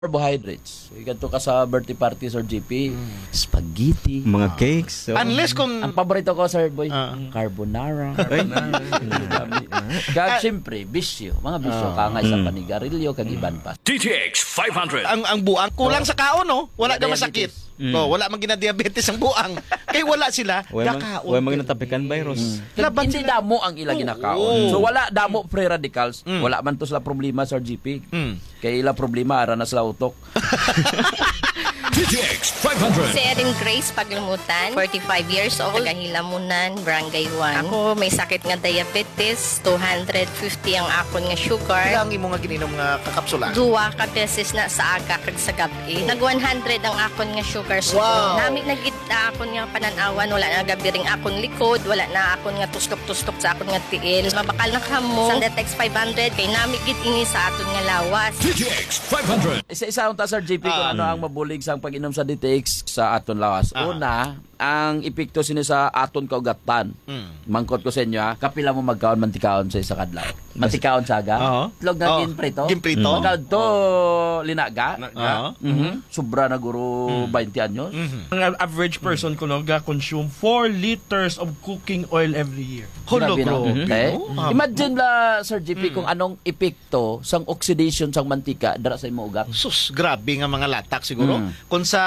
Carbohydrates. Ganito ka sa birthday parties or GP. Spaghetti. Mga cakes. So. Unless kung... Ang paborito ko, Sir Boy, carbonara. Kaya siyempre, bisyo. Mga bisyo. Kangay sa panigarilyo, kagiban pa. DTX 500. ang buang kulang sa kaon, no? Wala na Diabetes. masakit. Wala man gina-diabetes ang buang. Kaya wala sila. Kakaon. Huwag magnatapikan virus. Laban Hindi sila. damo ang ila ginakaon. Oo. So wala damo free radicals. Wala man to sila problema sa GP. Kaya ila problema ara na sila utok. DTX 500. Si Erin Grace Paglimutan, 45 years old, Hilamunan, Barangay 1. Ako may sakit nga diabetes, 250 ang akon nga sugar. Ilang imo nga gininom nga kakapsula. Duwa ka beses na sa aga kag sa gabi. Nag 100 ang akon nga sugar. So, Wow. nami nagita akon nga pananawan, wala na gabi ring akon likod, wala na akon nga tuslok-tuslok sa akon nga tiil. Mabakal na kamo. Sa DTX 500 kay nami gid ini sa aton nga lawas. DTX 500. Isa-isa ang Sir GP kung ano ang mabulig sa pag-inom sa DTX sa aton lawas. Una, ang epekto sini sa aton kaugatan. Mangkot ko sa inyo ha, kapila mo magkaon mantikaon sa isa kadlaw. Mantikaon saga. Oo. Itlog na Oo. ginprito. Ginprito. Magkaon to linaga. Oo. Sobra na guro 20 anyos. Ang average person ko consume 4 liters of cooking oil every year. Hulo, Grabe, no? bro. Okay. Oh. Imagine la Sir GP kung anong epekto sang oxidation sang mantika dara sa imo ugat. Sus, grabe nga mga latak siguro. Kung sa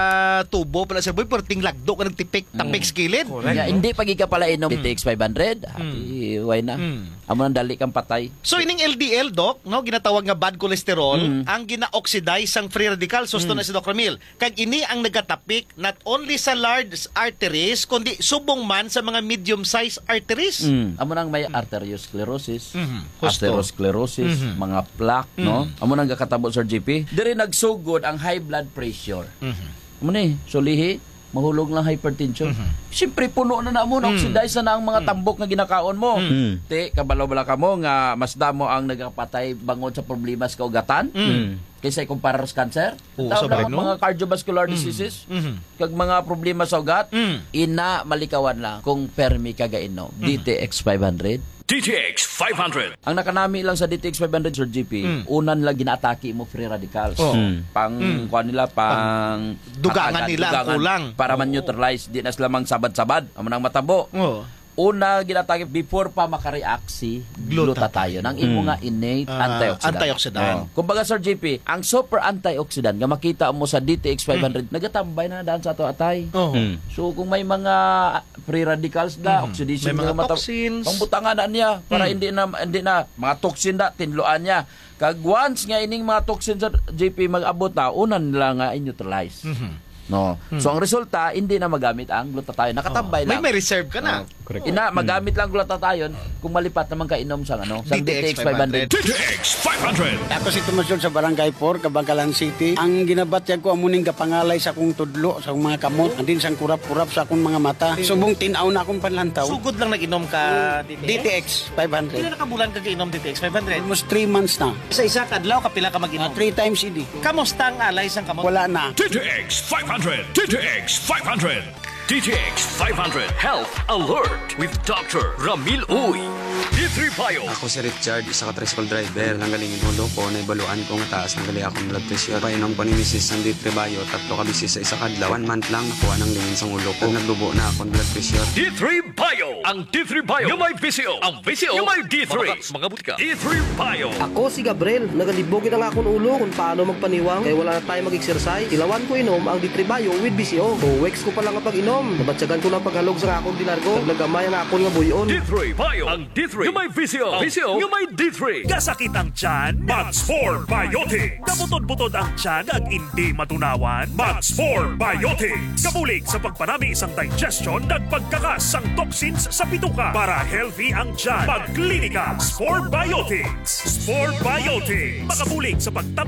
tubo pala Sir Boy, perting lagdo ka nagtipik, tapik skilid. Yeah, hindi pagi ka pala inom DTX 500. Happy, why na? Amo nang dali kang patay. So ining LDL, Doc, no, ginatawag nga bad cholesterol, ang gina-oxidize ang free radical, susto na si Doc Ramil. Kag ini ang nagatapik not only sa large arteries, kundi subong man sa mga medium-sized arteries. Amo nang may arteriosclerosis, Husto. atherosclerosis, mga plaque, no? Amo nang gakatabo Sir GP. Diri nagsugod ang high blood pressure. Amo ni, sulihi, mahulog lang hypertension. Siyempre puno na mo, oxidize na ang mga tambok nga ginakaon mo. Te, kabalaw-bala ka mo nga mas damo ang nagapatay bangod sa problema sa kaugatan. Kaysa ikumpara sa cancer. Oo, Tawag sabay, na no? mga cardiovascular diseases. Kag mga problema sa ugat, ina malikawan lang kung permi kagainom. DTX 500. DTX 500. Ang nakanami lang sa DTX 500 Sir GP, unan lang ginaatake mo free radicals. Pang kuan nila pang Dugangan nila ang kulang. para man neutralize di na sila mang sabad-sabad amo nang matabo. Oh. Una ginatake before pa makareact si glutathione ang imo nga innate antioxidant. Antioxidant. Kumbaga Sir JP, ang super antioxidant nga makita mo sa DTX 500 nagatambay na daan sa ato atay. Oh. So kung may mga free radicals na oxidation May mga nga toxins. pangbutangan na niya para hindi na mga toxin na tinluan niya. Kag once nga ining mga toxin sa JP mag-abot na unan nila nga i-neutralize. No. So ang resulta hindi na magamit ang glutathione. Nakatambay lang. May reserve ka na. Correct. Ina magamit lang glutathione kung malipat naman kainom sa sa DTX 500. DTX 500. Ako si Tomasyon sa Barangay 4, Kabangkalan City. Ang ginabatyag ko amuning kapangalay sa akong tudlo, sa akong mga kamot, andin sang kurap-kurap sa akong mga mata. Subong tinaw na akong panlantaw. Sugod lang nag-inom ka DTX. DTX Pila 500. na kabulan ka ginom DTX 500? Almost 3 months na. Sa isa kadlaw kapila ka mag-inom. 3 times idi. Kamusta ang alay sang kamot? Wala na. DTX 500. DTX 500. DTX 500 Health Alert with Dr. Ramil Uy. D3 Bio. Ako si Richard, isa ka tricycle driver. Nanggalingin ulo ko, naibaluan ko nga taas ng gali akong blood pressure. Painom ko ni Mrs. ng D3 Bio, 3 ka bisis sa isa kadlaw. 1 month lang nakuha ng lingin sa ulo ko. Naglubo na akong blood pressure. D3 Bio. Ang D3 Bio. Yung may VCO. Ang VCO. Yung may D3. Mga butika. D3 Bio. Ako si Gabriel, nagalibogin ang akong ulo kung paano magpaniwang kaya wala na tayo mag-exercise. Ilawan ko inom ang D3 Bio with BCO. So, weeks ko pa lang ang pag-inom. Nabatsagan ko lang paghalog sa akong dinargo. Naglagamay ang akong nga buyon. D3 Bio. Ang D3. Yung may VCO. Ang VCO. Yung may D3. Kasakit ang tiyan, Max 4 Biotics. Kabutod-butod ang tiyan ag hindi matunawan, Max 4 Biotics. Kabulig sa pagpanami isang digestion at pagkakas ang toxins sa bituka para healthy ang tiyan. Pagklinika, Spore Biotics. Spore Biotics. Makabulig sa pagtapos